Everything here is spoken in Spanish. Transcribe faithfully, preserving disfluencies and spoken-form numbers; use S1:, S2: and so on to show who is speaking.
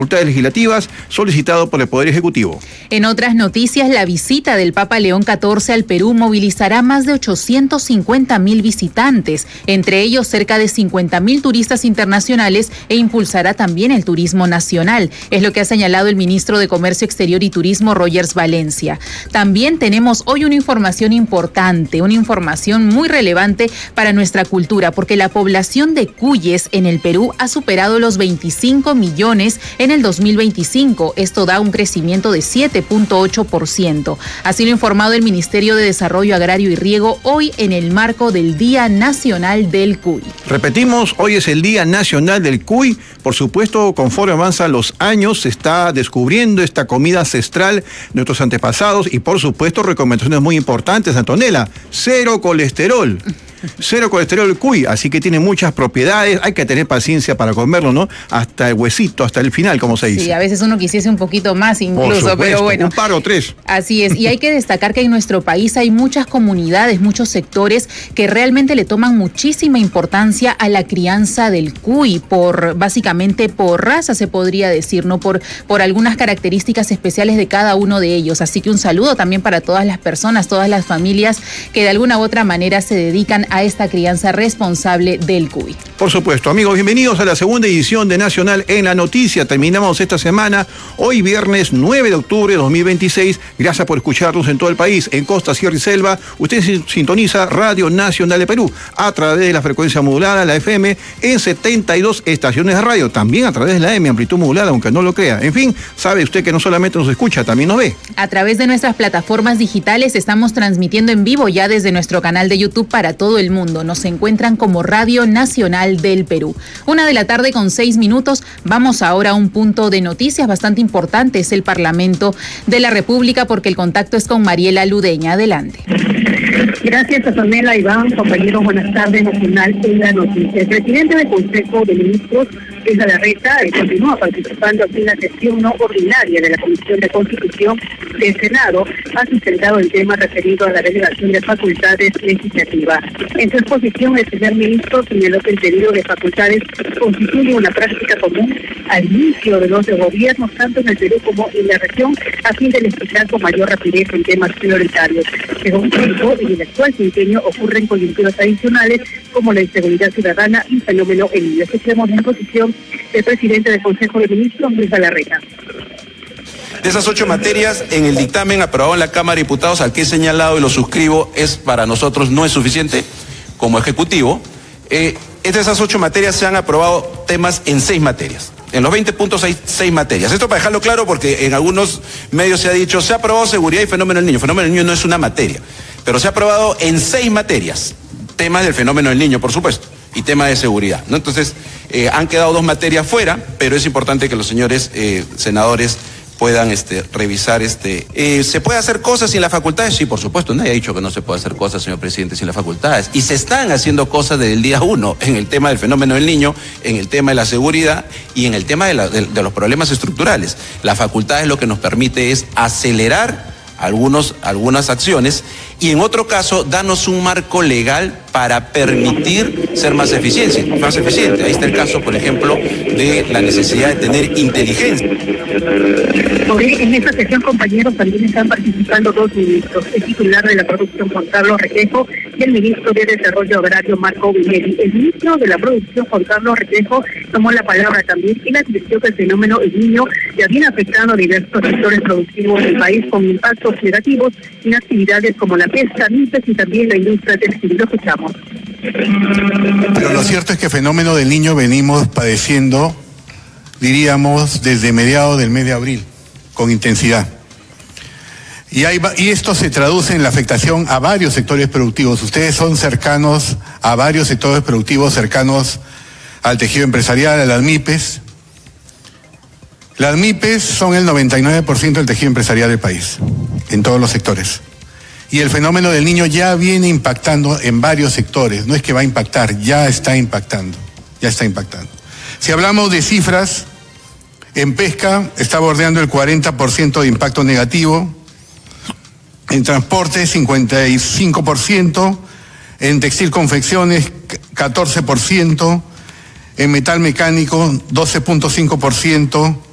S1: facultades legislativas solicitado por el Poder Ejecutivo.
S2: En otras noticias, la visita del Papa León catorce al Perú movilizará más de ochocientos cincuenta mil visitantes, entre ellos cerca de cincuenta mil turistas internacionales, e impulsará también el turismo nacional, es lo que ha señalado el ministro de Comercio Exterior y Turismo, Rogers Valencia. También tenemos hoy una información importante, una información muy relevante para nuestra cultura, porque la población de cuyes en el Perú ha superado los veinticinco millones en el dos mil veinticinco. Esto da un crecimiento de siete punto ocho por ciento. Así lo ha informado el Ministerio de Desarrollo Agrario y Riego hoy en el marco del Día Nacional del Cuy.
S1: Repetimos, hoy es el Día Nacional del Cuy. Por supuesto, conforme avanzan los años, se está descubriendo esta comida ancestral de nuestros antepasados y, por supuesto, recomendaciones muy importantes, Antonella. Cero colesterol. Cero colesterol cuy, así que tiene muchas propiedades, hay que tener paciencia para comerlo, ¿no? Hasta el huesito, hasta el final, como se dice.
S2: Sí, a veces uno quisiese un poquito más incluso,
S1: por supuesto,
S2: pero bueno.
S1: Un par o tres.
S2: Así es, y hay que destacar que en nuestro país hay muchas comunidades, muchos sectores que realmente le toman muchísima importancia a la crianza del cuy, por básicamente por raza se podría decir, ¿no? Por, por algunas características especiales de cada uno de ellos. Así que un saludo también para todas las personas, todas las familias que de alguna u otra manera se dedican a esta crianza responsable del cuy.
S1: Por supuesto, amigos, bienvenidos a la segunda edición de Nacional en la Noticia. Terminamos esta semana, hoy viernes nueve de octubre de dos mil veintiséis. Gracias por escucharnos en todo el país, en costa, sierra y selva. Usted sintoniza Radio Nacional de Perú a través de la frecuencia modulada, la F M, en setenta y dos estaciones de radio. También a través de la M, amplitud modulada, aunque no lo crea. En fin, sabe usted que no solamente nos escucha, también nos ve.
S2: A través de nuestras plataformas digitales estamos transmitiendo en vivo ya desde nuestro canal de YouTube para todo el mundo. Nos encuentran como Radio Nacional del Perú. Una de la tarde con seis minutos. Vamos ahora a un punto de noticias bastante importante. Es el Parlamento de la República, porque el contacto es con Mariela Ludeña. Adelante.
S3: Gracias, Antonella, Iván, compañeros, buenas tardes. Nacional en la Noticia. El presidente del Consejo de Ministros, Luis Galarreta, continúa participando en la sesión no ordinaria de la Comisión de Constitución del Senado. Ha sustentado el tema referido a la delegación de facultades legislativas. En su exposición, el primer ministro señaló que el pedido de facultades constituye una práctica común al inicio de los gobiernos, tanto en el Perú como en la región, a fin de legislar con mayor rapidez en temas prioritarios. Según dijo, en el actual quinquenio ocurren coyunturas adicionales como la inseguridad ciudadana y el fenómeno El Niño. Escuchemos la exposición del presidente del Consejo de Ministros, Luis Galarreta.
S4: De esas ocho materias, en el dictamen aprobado en la Cámara de Diputados, al que he señalado y lo suscribo, es para nosotros no es suficiente como Ejecutivo. Eh, de esas ocho materias se han aprobado temas en seis materias. En los veinte puntos hay seis materias. Esto para dejarlo claro, porque en algunos medios se ha dicho, se ha aprobado seguridad y fenómeno del niño. Fenómeno del niño no es una materia, pero se ha aprobado en seis materias. Temas del fenómeno del niño, por supuesto, y tema de seguridad, ¿no? Entonces, eh, han quedado dos materias fuera, pero es importante que los señores eh, senadores puedan este, revisar este... Eh, ¿Se puede hacer cosas sin las facultades? Sí, por supuesto, nadie ha dicho que no se puede hacer cosas, señor presidente, sin las facultades. Y se están haciendo cosas desde el día uno, en el tema del fenómeno del niño, en el tema de la seguridad y en el tema de, la, de, de los problemas estructurales. La facultad es lo que nos permite es acelerar algunos, algunas acciones y en otro caso darnos un marco legal para permitir ser más eficiente, más eficiente. Ahí está el caso, por ejemplo, de la necesidad de tener inteligencia.
S3: En esta sesión, compañeros, también están participando dos ministros, el titular de la Producción, Juan Carlos Requejo, y el ministro de Desarrollo Agrario, Marco Vinelli. El ministro de la Producción, Juan Carlos Requejo, tomó la palabra también y la advirtió que el fenómeno El Niño ya viene afectando a diversos sectores productivos del país con impactos negativos en actividades como la pesca, mites y también la industria textil. Lo escuchamos.
S5: Pero lo cierto es que el fenómeno del Niño venimos padeciendo, diríamos, desde mediados del mes de abril, con intensidad. Y, hay, y esto se traduce en la afectación a varios sectores productivos. Ustedes son cercanos a varios sectores productivos, cercanos al tejido empresarial, a las MIPES. Las MIPES son el noventa y nueve por ciento del tejido empresarial del país, en todos los sectores. Y el fenómeno del Niño ya viene impactando en varios sectores. No es que va a impactar, ya está impactando, ya está impactando. Si hablamos de cifras, en pesca está bordeando el cuarenta por ciento de impacto negativo, en transporte cincuenta y cinco por ciento, en textil confecciones catorce por ciento, en metal mecánico doce punto cinco por ciento,